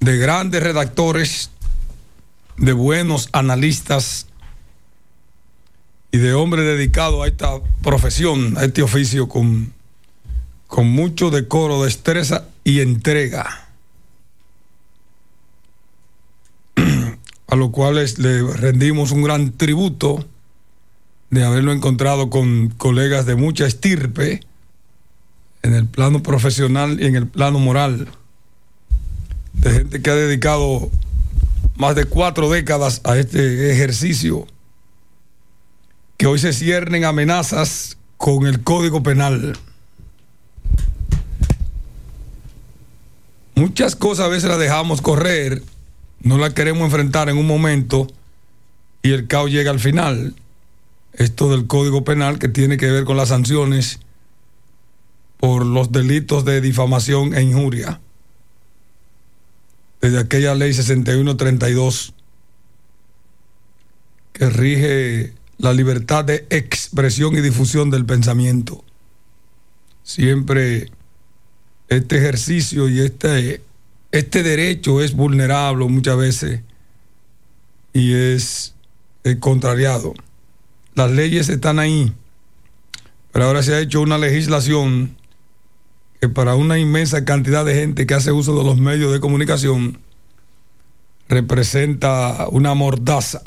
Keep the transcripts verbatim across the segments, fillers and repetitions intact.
de grandes redactores, de buenos analistas y de hombres dedicados a esta profesión, a este oficio con, con mucho decoro, destreza y entrega, a los cuales le rendimos un gran tributo de haberlo encontrado con colegas de mucha estirpe en el plano profesional y en el plano moral, de gente que ha dedicado más de cuatro décadas a este ejercicio, que hoy se ciernen amenazas con el Código Penal. Muchas cosas a veces las dejamos correr, no las queremos enfrentar en un momento y el caos llega al final. Esto del Código Penal, que tiene que ver con las sanciones por los delitos de difamación e injuria, desde aquella ley sesenta y uno treinta y dos que rige la libertad de expresión y difusión del pensamiento. Siempre este ejercicio y este, este derecho es vulnerable muchas veces y es, es contrariado. Las leyes están ahí, pero ahora se ha hecho una legislación que para una inmensa cantidad de gente que hace uso de los medios de comunicación representa una mordaza.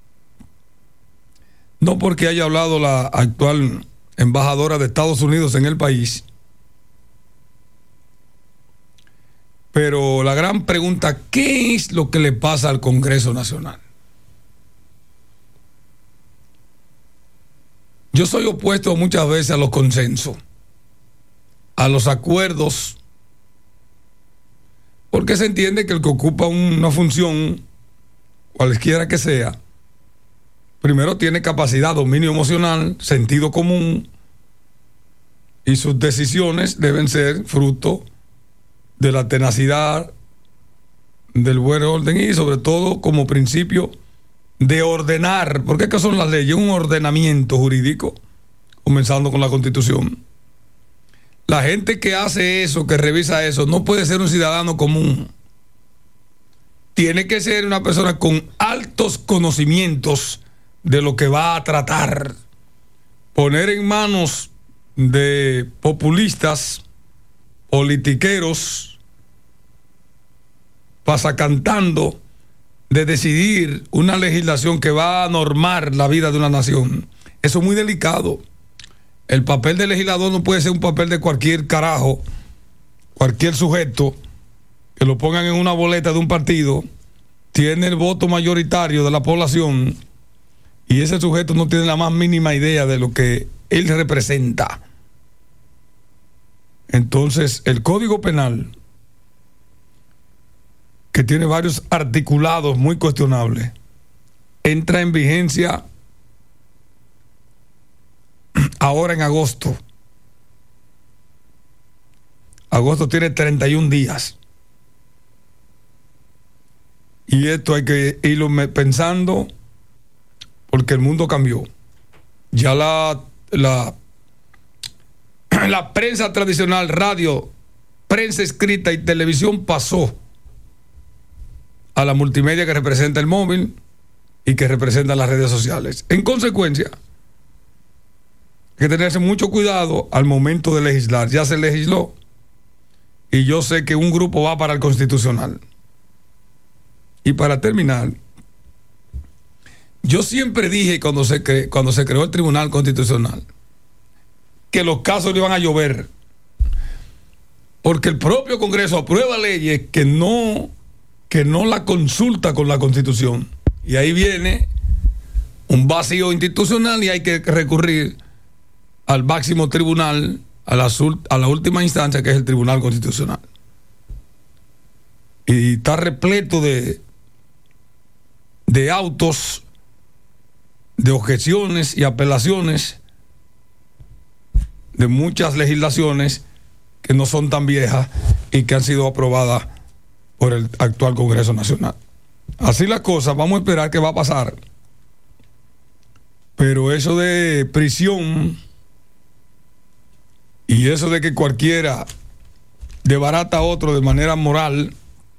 No porque haya hablado la actual embajadora de Estados Unidos en el país, pero la gran pregunta, ¿qué es lo que le pasa al Congreso Nacional? Yo soy opuesto muchas veces a los consensos, a los acuerdos, porque se entiende que el que ocupa una función, cualquiera que sea, primero tiene capacidad, dominio emocional, sentido común, y sus decisiones deben ser fruto de la tenacidad, del buen orden y sobre todo como principio de ordenar, porque ¿qué son las leyes? Un ordenamiento jurídico, comenzando con la Constitución. La gente que hace eso, que revisa eso, no puede ser un ciudadano común. Tiene que ser una persona con altos conocimientos de lo que va a tratar. Poner en manos de populistas, politiqueros, pasacantando, de decidir una legislación que va a normar la vida de una nación. Eso es muy delicado. El papel del legislador no puede ser un papel de cualquier carajo, cualquier sujeto que lo pongan en una boleta de un partido, tiene el voto mayoritario de la población y ese sujeto no tiene la más mínima idea de lo que él representa. Entonces, el Código Penal, que tiene varios articulados muy cuestionables, entra en vigencia ahora en agosto. Agosto tiene treinta y un días. Y esto hay que irlo pensando porque el mundo cambió. Ya la, la, la prensa tradicional, radio, prensa escrita y televisión pasó a la multimedia que representa el móvil y que representa las redes sociales. En consecuencia, hay que tenerse mucho cuidado al momento de legislar. Ya se legisló y yo sé que un grupo va para el Constitucional. Y para terminar, yo siempre dije cuando se, cre- cuando se creó el Tribunal Constitucional que los casos le iban a llover, porque el propio Congreso aprueba leyes que no que no la consulta con la Constitución, y ahí viene un vacío institucional y hay que recurrir al máximo tribunal, a la, a la última instancia, que es el Tribunal Constitucional, y está repleto de de autos, de objeciones y apelaciones de muchas legislaciones que no son tan viejas y que han sido aprobadas por el actual Congreso Nacional. Así las cosas, vamos a esperar qué va a pasar. Pero eso de prisión y eso de que cualquiera desbarata a otro de manera moral